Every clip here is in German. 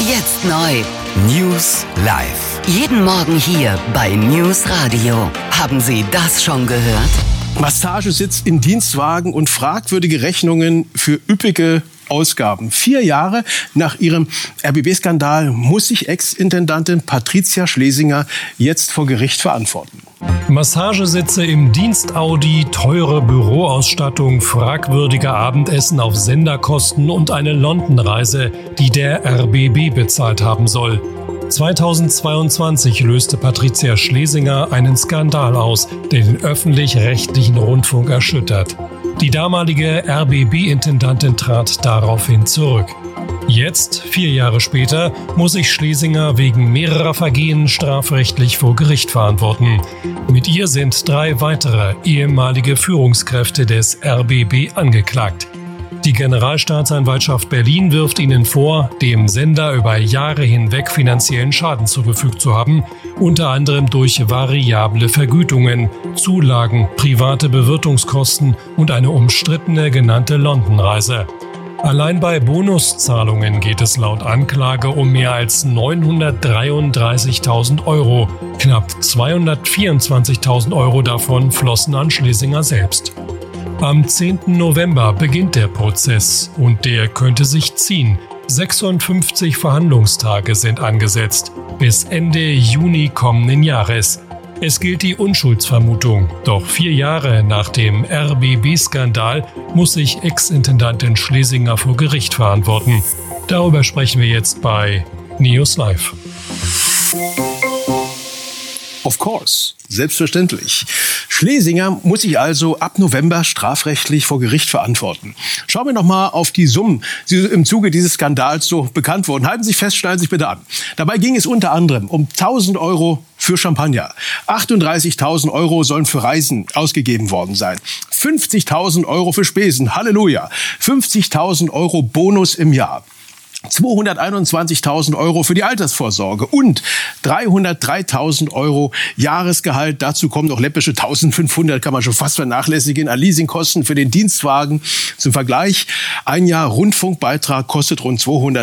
Jetzt neu. News live. Jeden Morgen hier bei News Radio. Haben Sie das schon gehört? Massagesitz in Dienstwagen und fragwürdige Rechnungen für üppige Ausgaben. 4 Jahre nach ihrem RBB-Skandal muss sich Ex-Intendantin Patricia Schlesinger jetzt vor Gericht verantworten. Massagesitze im Dienst-Audi, teure Büroausstattung, fragwürdige Abendessen auf Senderkosten und eine London-Reise, die der RBB bezahlt haben soll. 2022 löste Patricia Schlesinger einen Skandal aus, der den öffentlich-rechtlichen Rundfunk erschüttert. Die damalige RBB-Intendantin trat daraufhin zurück. Jetzt, 4 Jahre später, muss sich Schlesinger wegen mehrerer Vergehen strafrechtlich vor Gericht verantworten. Mit ihr sind 3 weitere ehemalige Führungskräfte des RBB angeklagt. Die Generalstaatsanwaltschaft Berlin wirft ihnen vor, dem Sender über Jahre hinweg finanziellen Schaden zugefügt zu haben, unter anderem durch variable Vergütungen, Zulagen, private Bewirtungskosten und eine umstrittene genannte London-Reise. Allein bei Bonuszahlungen geht es laut Anklage um mehr als 933.000 Euro. Knapp 224.000 Euro davon flossen an Schlesinger selbst. Am 10. November beginnt der Prozess und der könnte sich ziehen. 56 Verhandlungstage sind angesetzt, bis Ende Juni kommenden Jahres. Es gilt die Unschuldsvermutung, doch 4 Jahre nach dem RBB-Skandal muss sich Ex-Intendantin Schlesinger vor Gericht verantworten. Darüber sprechen wir jetzt bei News Live. Of course, selbstverständlich. Schlesinger muss sich also ab November strafrechtlich vor Gericht verantworten. Schauen wir noch mal auf die Summen, die im Zuge dieses Skandals so bekannt wurden. Halten Sie sich fest, schneiden Sie sich bitte an. Dabei ging es unter anderem um 1.000 Euro für Champagner. 38.000 Euro sollen für Reisen ausgegeben worden sein. 50.000 Euro für Spesen. Halleluja. 50.000 Euro Bonus im Jahr. 221.000 Euro für die Altersvorsorge und 303.000 Euro Jahresgehalt. Dazu kommen noch läppische 1.500, kann man schon fast vernachlässigen, an Leasingkosten für den Dienstwagen. Zum Vergleich, ein Jahr Rundfunkbeitrag kostet rund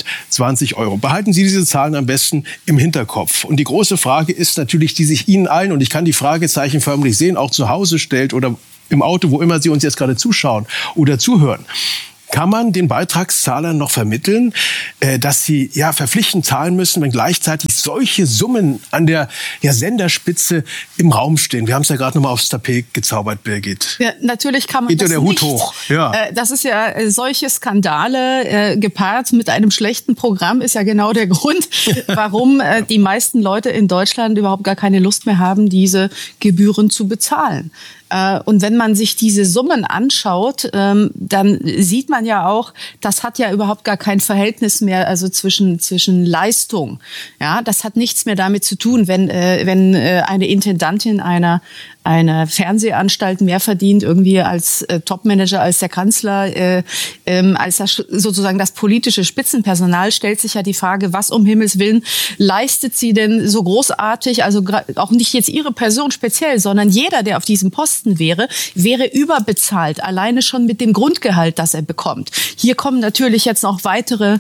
220 Euro. Behalten Sie diese Zahlen am besten im Hinterkopf. Und die große Frage ist natürlich, die sich Ihnen allen, und ich kann die Fragezeichen förmlich sehen, auch zu Hause stellt oder im Auto, wo immer Sie uns jetzt gerade zuschauen oder zuhören. Kann man den Beitragszahlern noch vermitteln, dass sie verpflichtend zahlen müssen, wenn gleichzeitig solche Summen an der Senderspitze im Raum stehen? Wir haben es ja gerade noch mal aufs Tapet gezaubert, Birgit. Ja, natürlich kann man geht das der Hut nicht. Hoch. Ja. Das ist ja solche Skandale gepaart mit einem schlechten Programm ist ja genau der Grund, warum die meisten Leute in Deutschland überhaupt gar keine Lust mehr haben, diese Gebühren zu bezahlen. Und wenn man sich diese Summen anschaut, dann sieht man ja auch, das hat ja überhaupt gar kein Verhältnis mehr, also zwischen Leistung. Ja, das hat nichts mehr damit zu tun, wenn eine Intendantin einer Fernsehanstalt mehr verdient irgendwie als Topmanager, als der Kanzler, als das, sozusagen das politische Spitzenpersonal, stellt sich ja die Frage, was um Himmels Willen leistet sie denn so großartig? Also auch nicht jetzt ihre Person speziell, sondern jeder, der auf diesem Posten wäre überbezahlt, alleine schon mit dem Grundgehalt, das er bekommt. Hier kommen natürlich jetzt noch weitere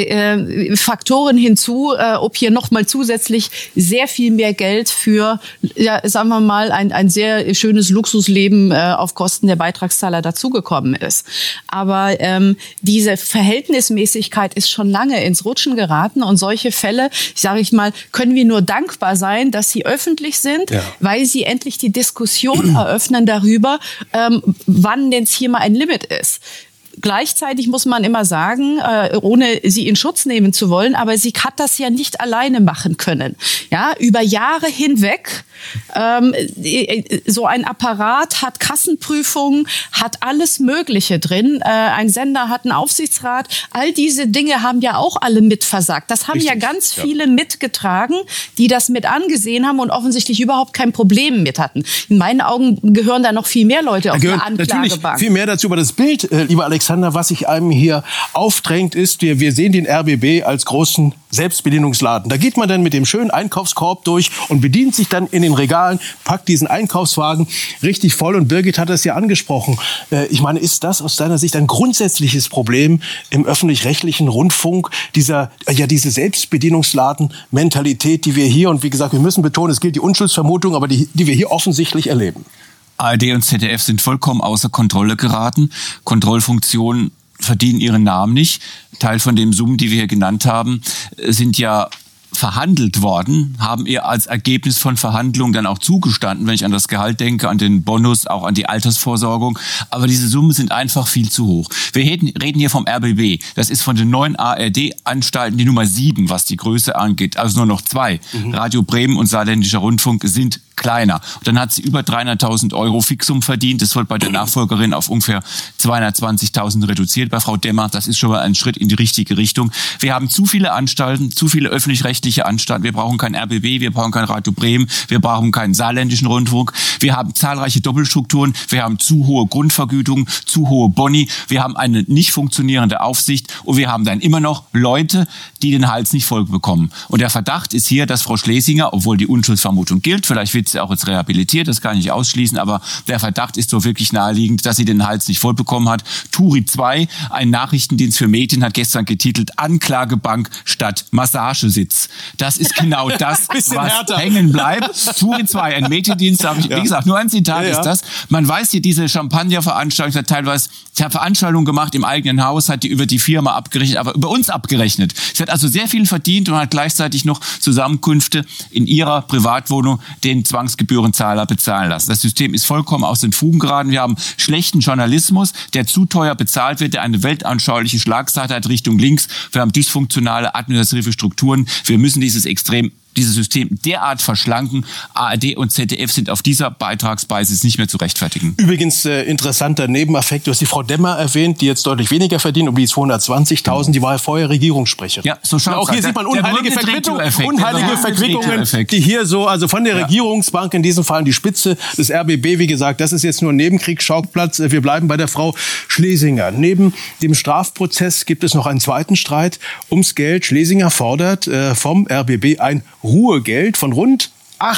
Faktoren hinzu, ob hier nochmal zusätzlich sehr viel mehr Geld für, sagen wir mal, ein sehr schönes Luxusleben auf Kosten der Beitragszahler dazugekommen ist. Aber diese Verhältnismäßigkeit ist schon lange ins Rutschen geraten und solche Fälle, sage ich mal, können wir nur dankbar sein, dass sie öffentlich sind, weil sie endlich die Diskussion eröffnen darüber, wann denn hier mal ein Limit ist. Gleichzeitig muss man immer sagen, ohne sie in Schutz nehmen zu wollen, aber sie hat das ja nicht alleine machen können. Ja, über Jahre hinweg, so ein Apparat hat Kassenprüfungen, hat alles Mögliche drin. Ein Sender hat einen Aufsichtsrat. All diese Dinge haben ja auch alle mitversagt. Das haben ja ganz viele mitgetragen, die das mit angesehen haben und offensichtlich überhaupt kein Problem mit hatten. In meinen Augen gehören da noch viel mehr Leute auf der Anklagebank. Natürlich viel mehr dazu, aber das Bild, lieber Alex, Alexander, was sich einem hier aufdrängt, ist, wir sehen den RBB als großen Selbstbedienungsladen. Da geht man dann mit dem schönen Einkaufskorb durch und bedient sich dann in den Regalen, packt diesen Einkaufswagen richtig voll. Und Birgit hat das ja angesprochen. Ich meine, ist das aus deiner Sicht ein grundsätzliches Problem im öffentlich-rechtlichen Rundfunk, diese Selbstbedienungsladen-Mentalität, die wir hier, und wie gesagt, wir müssen betonen, es gilt die Unschuldsvermutung, aber die wir hier offensichtlich erleben? ARD und ZDF sind vollkommen außer Kontrolle geraten. Kontrollfunktionen verdienen ihren Namen nicht. Teil von den Summen, die wir hier genannt haben, sind ja verhandelt worden, haben ihr als Ergebnis von Verhandlungen dann auch zugestanden, wenn ich an das Gehalt denke, an den Bonus, auch an die Altersvorsorgung. Aber diese Summen sind einfach viel zu hoch. Wir reden hier vom RBB. Das ist von den 9 ARD-Anstalten die Nummer 7, was die Größe angeht. Also nur noch 2. Radio Bremen und Saarländischer Rundfunk sind kleiner. Und dann hat sie über 300.000 Euro Fixum verdient. Das wird bei der Nachfolgerin auf ungefähr 220.000 reduziert. Bei Frau Demmer, das ist schon mal ein Schritt in die richtige Richtung. Wir haben zu viele Anstalten, zu viele öffentlich-rechtliche Anstalten. Wir brauchen kein RBB, wir brauchen kein Radio Bremen, wir brauchen keinen Saarländischen Rundfunk. Wir haben zahlreiche Doppelstrukturen, wir haben zu hohe Grundvergütungen, zu hohe Boni, wir haben eine nicht funktionierende Aufsicht und wir haben dann immer noch Leute, die den Hals nicht voll bekommen. Und der Verdacht ist hier, dass Frau Schlesinger, obwohl die Unschuldsvermutung gilt, vielleicht wird sie auch jetzt rehabilitiert, das kann ich nicht ausschließen, aber der Verdacht ist so wirklich naheliegend, dass sie den Hals nicht voll bekommen hat. Turi 2, ein Nachrichtendienst für Medien, hat gestern getitelt Anklagebank statt Massagesitz. Das ist genau das, was hängen bleibt. Turi 2, ein Mediendienst, wie gesagt, nur ein Zitat ist das. Man weiß hier, diese Champagner-Veranstaltung hat teilweise Veranstaltungen gemacht im eigenen Haus, hat die über die Firma abgerechnet, aber über uns abgerechnet. Sie hat also sehr viel verdient und hat gleichzeitig noch Zusammenkünfte in ihrer Privatwohnung den Zwangsgebührenzahler bezahlen lassen. Das System ist vollkommen aus den Fugen geraten. Wir haben schlechten Journalismus, der zu teuer bezahlt wird, der eine weltanschauliche Schlagseite hat Richtung links. Wir haben dysfunktionale administrative Strukturen. Wir müssen dieses System derart verschlanken. ARD und ZDF sind auf dieser Beitragsbasis nicht mehr zu rechtfertigen. Übrigens interessanter Nebeneffekt, du hast die Frau Demmer erwähnt, die jetzt deutlich weniger verdient, um die 220.000, die war ja vorher Regierungssprecherin. Ja, so schaut's auch hier sieht man unheilige Verquickungen, die hier so, also von der Regierungsbank in diesem Fall an die Spitze des RBB, wie gesagt, das ist jetzt nur ein Nebenkriegsschauplatz. Wir bleiben bei der Frau Schlesinger. Neben dem Strafprozess gibt es noch einen zweiten Streit ums Geld. Schlesinger fordert vom RBB ein Ruhegeld von rund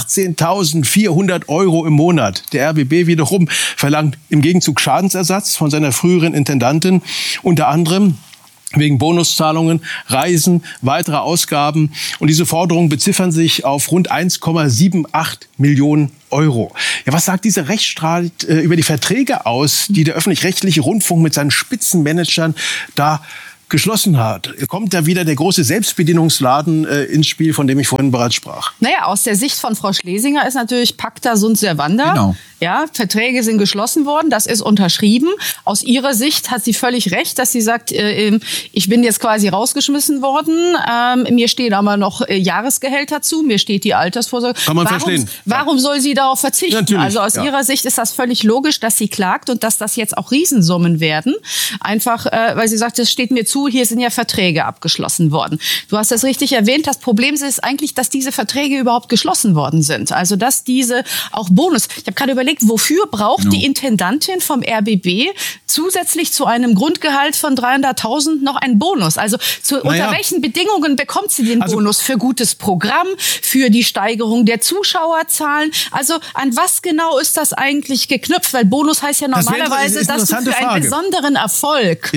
18.400 Euro im Monat. Der RBB wiederum verlangt im Gegenzug Schadensersatz von seiner früheren Intendantin, unter anderem wegen Bonuszahlungen, Reisen, weitere Ausgaben. Und diese Forderungen beziffern sich auf rund 1,78 Millionen Euro. Ja, was sagt dieser Rechtsstreit über die Verträge aus, die der öffentlich-rechtliche Rundfunk mit seinen Spitzenmanagern da geschlossen hat? Kommt da wieder der große Selbstbedienungsladen ins Spiel, von dem ich vorhin bereits sprach? Naja, aus der Sicht von Frau Schlesinger ist natürlich Pacta sunt servanda. Genau. Ja, Verträge sind geschlossen worden, das ist unterschrieben. Aus ihrer Sicht hat sie völlig recht, dass sie sagt, ich bin jetzt quasi rausgeschmissen worden. Mir stehen aber noch Jahresgehälter zu, mir steht die Altersvorsorge. Kann man verstehen. Warum soll sie darauf verzichten? Natürlich, also aus ihrer Sicht ist das völlig logisch, dass sie klagt und dass das jetzt auch Riesensummen werden. Einfach, weil sie sagt, das steht mir zu, hier sind ja Verträge abgeschlossen worden. Du hast das richtig erwähnt. Das Problem ist eigentlich, dass diese Verträge überhaupt geschlossen worden sind. Also dass diese auch Bonus. Ich habe gerade überlegt, wofür braucht die Intendantin vom RBB zusätzlich zu einem Grundgehalt von 300.000 noch einen Bonus? Also unter welchen Bedingungen bekommt sie den Bonus? Für gutes Programm, für die Steigerung der Zuschauerzahlen? Also an was genau ist das eigentlich geknüpft? Weil Bonus heißt ja normalerweise, dass du für einen besonderen Erfolg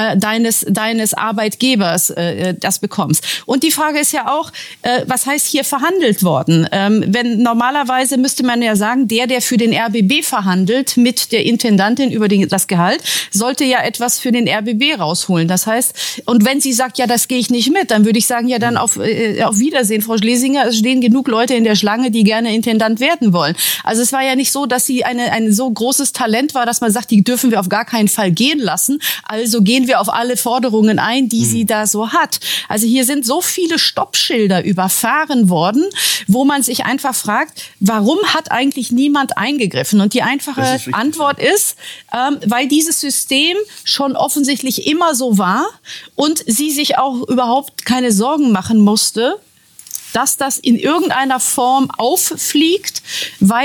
deines Arbeitgebers das bekommst. Und die Frage ist ja auch, was heißt hier verhandelt worden? Wenn normalerweise müsste man ja sagen, der für den RBB verhandelt mit der Intendantin über das Gehalt, sollte ja etwas für den RBB rausholen. Das heißt, und wenn sie sagt, ja, das gehe ich nicht mit, dann würde ich sagen, ja, dann auf Wiedersehen, Frau Schlesinger. Es stehen genug Leute in der Schlange, die gerne Intendant werden wollen. Also es war ja nicht so, dass sie ein so großes Talent war, dass man sagt, die dürfen wir auf gar keinen Fall gehen lassen. Also gehen wir auf alle Forderungen ein, die sie da so hat. Also hier sind so viele Stoppschilder überfahren worden, wo man sich einfach fragt, warum hat eigentlich niemand eingegriffen? Und die einfache Antwort ist, weil dieses System schon offensichtlich immer so war und sie sich auch überhaupt keine Sorgen machen musste, dass das in irgendeiner Form auffliegt, weil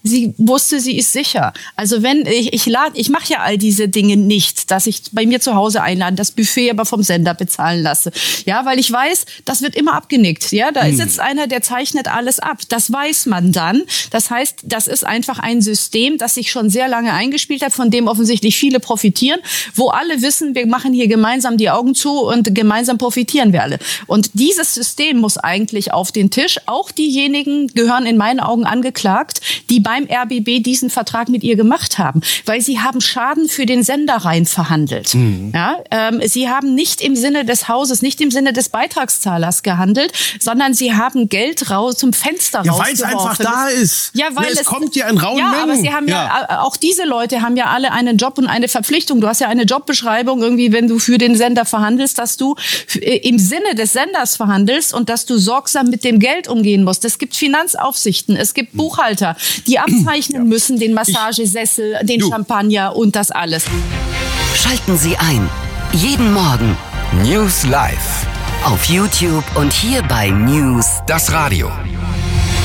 sie wusste, sie ist sicher. Also wenn ich mache ja all diese Dinge nicht, dass ich bei mir zu Hause einlade, das Buffet aber vom Sender bezahlen lasse. Ja, weil ich weiß, das wird immer abgenickt. Ja, da sitzt einer, der zeichnet alles ab. Das weiß man dann. Das heißt, das ist einfach ein System, das sich schon sehr lange eingespielt hat, von dem offensichtlich viele profitieren, wo alle wissen, wir machen hier gemeinsam die Augen zu und gemeinsam profitieren wir alle. Und dieses System muss eigentlich auf den Tisch. Auch diejenigen gehören in meinen Augen angeklagt, die beim RBB diesen Vertrag mit ihr gemacht haben, weil sie haben Schaden für den Sender rein verhandelt. Ja, sie haben nicht im Sinne des Hauses, nicht im Sinne des Beitragszahlers gehandelt, sondern sie haben Geld zum Fenster rausgeworfen. Weil es einfach da ist. Ja, weil es kommt ja in rauen Mengen. Aber sie haben auch diese Leute haben ja alle einen Job und eine Verpflichtung. Du hast ja eine Jobbeschreibung irgendwie, wenn du für den Sender verhandelst, dass du im Sinne des Senders verhandelst und dass du sorgsam mit dem Geld umgehen musst. Es gibt Finanzaufsichten, es gibt Buchhalter, die abzeichnen müssen, den Massagesessel, den Champagner und das alles. Schalten Sie ein. Jeden Morgen. News Live. Auf YouTube und hier bei News. Das Radio.